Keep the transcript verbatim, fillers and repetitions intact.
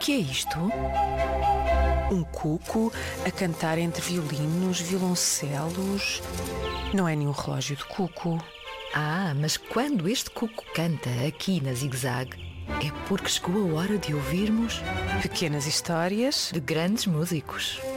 que é isto? Um cuco a cantar entre violinos, violoncelos. Não é nenhum relógio de cuco. Ah, mas quando este cuco canta aqui na Zig-Zag, é porque chegou a hora de ouvirmos Pequenas histórias de grandes músicos.